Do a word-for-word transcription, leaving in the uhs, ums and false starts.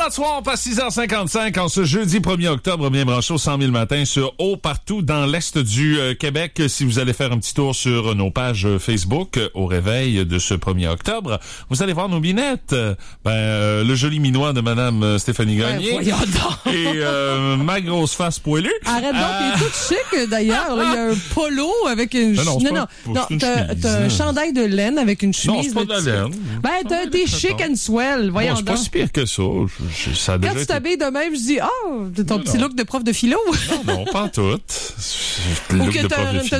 Quatre soirs, passe six heures cinquante-cinq en ce jeudi premier octobre, bien branché au cent mille matins sur Haut partout dans l'Est du euh, Québec. Si vous allez faire un petit tour sur nos pages Facebook euh, au réveil de ce premier octobre, vous allez voir nos binettes. Ben, euh, le joli minois de Madame Stéphanie Gagné. Ouais, voyons donc. Et euh, ma grosse face poilue. Arrête donc, Euh, il est tout chic d'ailleurs. Là, il y a un polo avec une Ben non, c'est non, pas- non, c'est non, une t'as, chemise, t'as un hein. chandail de laine avec une Non, chemise. c'est pas là, de tu- la laine. Ben, t'as, t'es chic and swell. Voyons Bon, c'est pas donc. si pire que ça. Je- je- ça a Quand déjà tu été- t'habilles de même, je dis, oh, t'as ton Non, petit non. look de prof de philo. Non, non, pas en tout. Le Ou look que de t'as, prof de t'as philo.